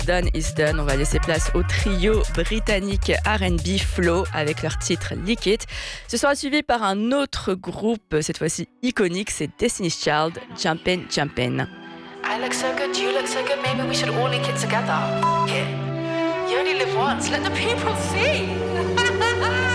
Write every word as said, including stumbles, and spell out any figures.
Done is Done. On va laisser place au trio britannique R and B Flow avec leur titre Lick It. Ce sera suivi par un autre groupe, cette fois-ci iconique, c'est Destiny's Child, Jumpin' Jumpin'. I look so good, you look so good, maybe we should all lick it together. Yeah. You only live once, let the people see.